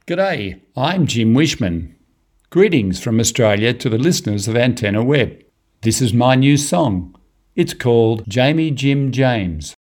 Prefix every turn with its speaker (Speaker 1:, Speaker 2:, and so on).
Speaker 1: G'day, I'm Jim Wishman. Greetings from Australia to the listeners of Antenna Web. This is my new song. It's called Jamie Jim James.